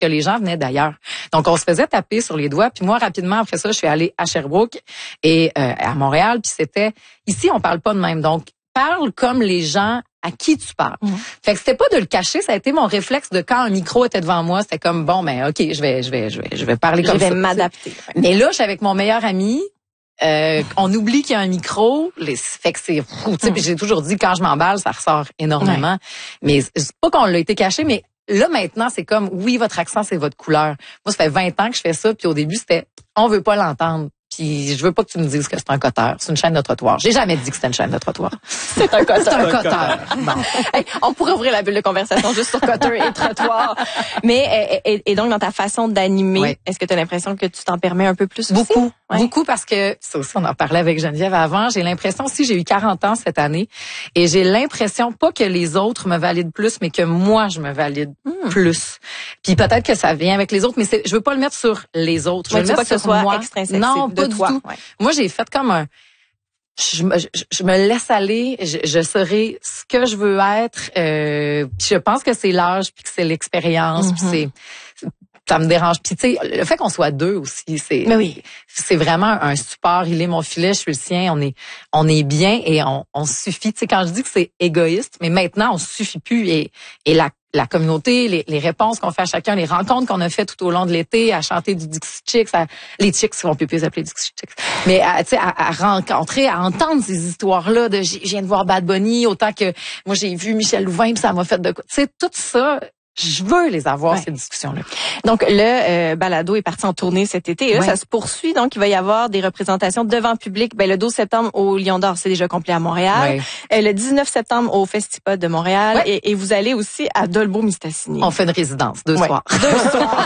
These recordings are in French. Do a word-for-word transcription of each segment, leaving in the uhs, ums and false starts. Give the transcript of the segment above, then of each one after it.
que les gens venaient d'ailleurs. Donc, on se faisait taper sur les doigts. Puis moi, rapidement, après ça, je suis allée à Sherbrooke et euh, à Montréal. Puis c'était, ici, on parle pas de même. Donc, parle comme les gens à qui tu parles. Mmh. Fait que c'était pas de le cacher, ça a été mon réflexe de quand un micro était devant moi, c'était comme bon ben OK, je vais je vais je vais je vais parler comme ça. Je vais m'adapter. Mais là, je suis avec mon meilleur ami, euh, on oublie qu'il y a un micro, les fait que c'est fou, tu sais, puis j'ai toujours dit quand je m'emballe, ça ressort énormément. Ouais. Mais c'est pas qu'on l'a été caché, mais là maintenant, c'est comme oui, votre accent c'est votre couleur. Moi, ça fait vingt ans que je fais ça, puis au début, c'était on veut pas l'entendre. Puis je veux pas que tu me dises que c'est un coteur, c'est une chaîne de trottoir. J'ai jamais dit que c'était une chaîne de trottoir. C'est un coteur. C'est un coteur. Bon. Hey, on pourrait ouvrir la bulle de conversation juste sur coteur et trottoir. Mais et, et donc dans ta façon d'animer, oui. Est-ce que tu as l'impression que tu t'en permets un peu plus aussi? Beaucoup, ouais. Beaucoup parce que ça aussi on en parlait avec Geneviève avant. J'ai l'impression aussi j'ai eu quarante ans cette année et j'ai l'impression pas que les autres me valident plus, mais que moi je me valide hmm. plus. Puis peut-être que ça vient avec les autres, mais c'est, je veux pas le mettre sur les autres. Je ouais, veux le mettre pas que sur ce soit moi. Extrinsèque, non, de pas toi. du tout. Ouais. Moi, j'ai fait comme un... Je, je, je me laisse aller, je, je serai ce que je veux être. Euh, puis je pense que c'est l'âge, puis que c'est l'expérience, mm-hmm. puis c'est... Ça me dérange. Puis tu sais, le fait qu'on soit deux aussi, c'est mais oui. c'est vraiment un support. Il est mon filet, je suis le sien. On est on est bien et on, on suffit. Tu sais, quand je dis que c'est égoïste, mais maintenant on suffit plus et et la la communauté, les, les réponses qu'on fait à chacun, les rencontres qu'on a fait tout au long de l'été, à chanter du Dixie Chicks, à, les Chicks, on peut plus les appeler Dixie Chicks, mais à, tu sais, à, à rencontrer, à entendre ces histoires-là de, je viens de voir Bad Bunny, autant que moi j'ai vu Michel Louvain, puis ça m'a fait de quoi. Tu sais, tout ça, je veux les avoir, ouais. Ces discussions-là. Donc, le euh, balado est parti en tournée cet été. Et là, ouais. Ça se poursuit. Donc, il va y avoir des représentations devant public. Ben, le douze septembre au Lion d'Or, c'est déjà complet à Montréal. Ouais. Euh, le dix-neuf septembre au Festipod de Montréal. Ouais. Et, et vous allez aussi à Dolbeau-Mistassini. On fait une résidence, deux ouais. soirs. Deux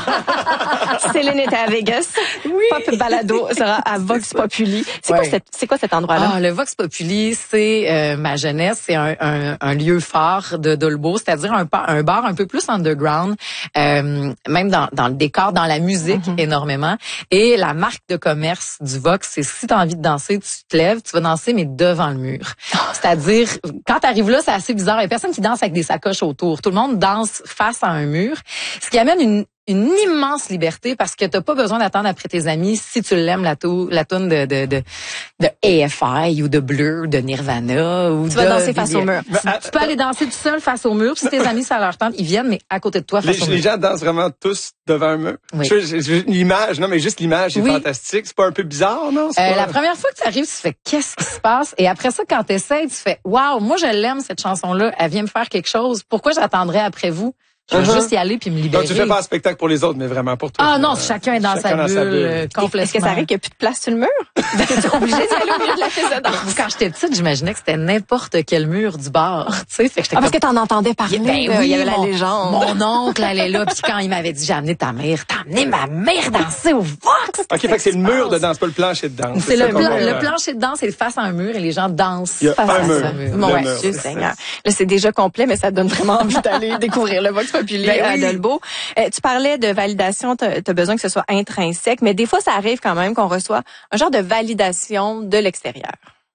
soirs. Céline était à Vegas. Oui. Pop Balado sera à Vox Populi. C'est ouais. quoi cette, c'est quoi cet endroit-là? Ah, le Vox Populi, c'est euh, ma jeunesse. C'est un, un, un lieu phare de Dolbeau, c'est-à-dire un, un bar un peu plus underground, euh, même dans, dans le décor, dans la musique mm-hmm. énormément. Et la marque de commerce du Vox, c'est si tu as envie de danser, tu te lèves, tu vas danser, mais devant le mur. C'est-à-dire, quand tu arrives là, c'est assez bizarre. Il y a personne qui danse avec des sacoches autour. Tout le monde danse face à un mur. Ce qui amène une une immense liberté parce que t'as pas besoin d'attendre après tes amis si tu l'aimes la tou- la toune de de de de A F I ou de Blur, de Nirvana ou tu de vas danser face au mur. Tu, tu peux aller danser tout seul face au mur, puis si tes amis ça leur tente, ils viennent mais à côté de toi face les, au mur. Les gens dansent vraiment tous devant un mur. Oui. Je, je, je, l'image, non mais juste l'image, c'est oui. Fantastique. C'est pas un peu bizarre, non? C'est euh, pas... La première fois que tu arrives, tu fais qu'est-ce qui se passe et après ça quand t'essayes, tu fais waouh, moi je l'aime cette chanson là, elle vient me faire quelque chose. Pourquoi j'attendrais après vous? Je veux uh-huh. juste y aller puis me libérer. Donc, tu fais pas un spectacle pour les autres, mais vraiment pour toi. Ah non, euh, chacun est dans, chacun sa, dans bulle, sa bulle. Euh, complètement. Est-ce que ça arrive qu'il n'y a plus de place sur le mur? T'es obligé d'y aller au milieu de la piste de danse. Quand j'étais petite, j'imaginais que c'était n'importe quel mur du bar. Tu sais, fait que j'étais ah, parce comme... que t'en entendais parler. Ben là, oui, il y avait mon, la légende. Mon oncle allait là, puis quand il m'avait dit, j'ai amené ta mère, t'as amené ma mère danser au Vox. OK, fait que c'est le mur de danse, pas le plancher de danse. C'est le, plan, le plancher de danse, c'est face à un mur et les gens dansent il y a face un à mur. un mur. Mon Dieu Seigneur. Là, c'est déjà complet, mais ça donne vraiment envie d'aller découvrir le Vox Populi ben à Dolbeau. Euh, tu parlais de validation, tu as besoin que ce soit intrinsèque, mais des fois, ça arrive quand même qu'on reçoit un genre de validation de l'extérieur.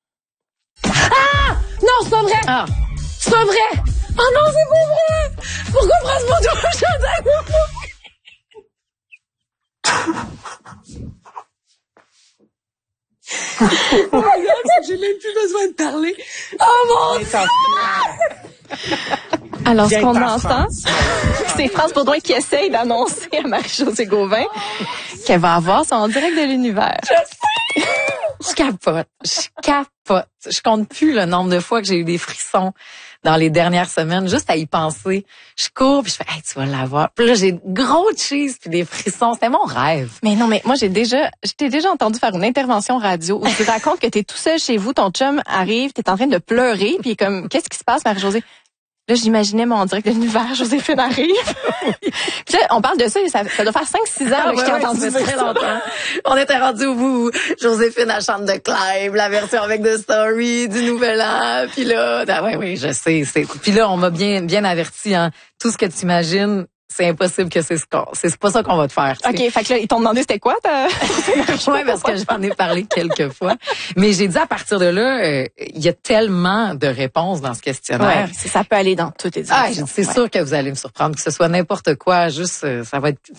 Ah! Non, c'est pas vrai! Ah. C'est pas vrai! Oh non, c'est pas vrai! Pourquoi France Moto chante avec oh my God, j'ai même plus besoin de parler. Oh mon Dieu! Alors, ce qu'on entend, c'est France Baudouin qui essaye d'annoncer à Marie-Josée Gauvin qu'elle va avoir son direct de l'univers. Je sais! Je capote. Je capote. Je compte plus le nombre de fois que j'ai eu des frissons dans les dernières semaines, juste à y penser. Je cours puis je fais, hey, tu vas l'avoir. Puis là, j'ai gros cheese puis des frissons. C'était mon rêve. Mais non, mais moi, j'ai déjà, je t'ai déjà entendu faire une intervention radio où tu racontes que t'es tout seul chez vous, ton chum arrive, t'es en train de pleurer puis comme, qu'est-ce qui se passe, Marie-Josée? Là, j'imaginais mon direct de l'univers, Joséphine arrive. Puis là, on parle de ça, ça, ça doit faire cinq six ans ah, que ouais, je t'ai ouais, entendu ça fait très longtemps. On était rendu au bout où Joséphine, elle chante de Clive, la version avec The Story, du Nouvel An. Puis là, ah, ouais, oui, je sais. C'est... Puis là, on m'a bien bien averti, hein, tout ce que tu imagines, c'est impossible que c'est ce qu'on, c'est pas ça qu'on va te faire. OK, fait que là, ils t'ont demandé c'était quoi ta... Oui, parce que j'en ai parlé quelques fois. Mais j'ai dit à partir de là, euh, il y a tellement de réponses dans ce questionnaire. Ouais, ça peut aller dans toutes les directions. Ah, c'est ouais. sûr que vous allez me surprendre, que ce soit n'importe quoi, juste, ça va être